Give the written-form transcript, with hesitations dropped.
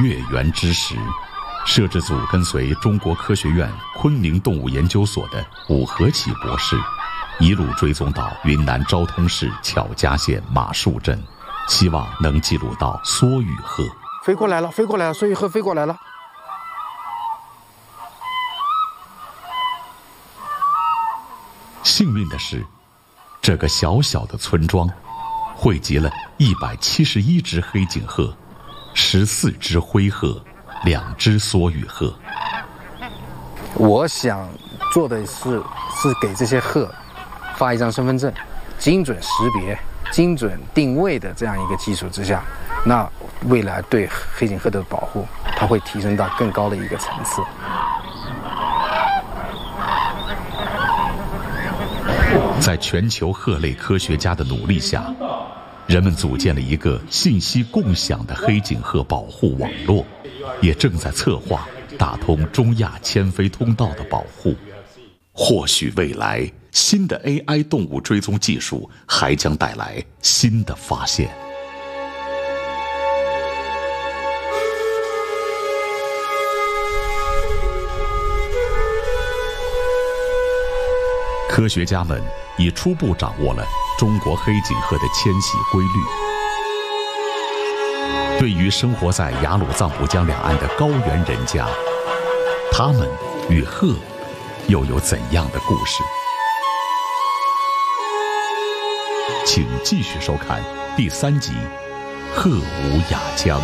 月圆之时，摄制组跟随中国科学院昆明动物研究所的武和启博士，一路追踪到云南昭通市巧家县马树镇，希望能记录到梭羽鹤。 飞过来了，飞过来了，梭羽鹤飞过来了。 幸运的是，这个小小的村庄汇集了171只黑颈鹤、14只灰鹤、2只梭羽鹤。 我想做的是给这些鹤发一张身份证，精准识别、精准定位的这样一个基础之下，那未来对黑颈鹤的保护，它会提升到更高的一个层次。 在全球鹤类科学家的努力下，人们组建了一个信息共享的黑颈鹤保护网络，也正在策划打通中亚迁飞通道的保护。或许未来新的 AI 动物追踪技术还将带来新的发现。科学家们已初步掌握了中国黑颈鹤的迁徙规律。对于生活在雅鲁藏布江两岸的高原人家，他们与鹤又有怎样的故事？请继续收看第3集《鹤舞雅江》。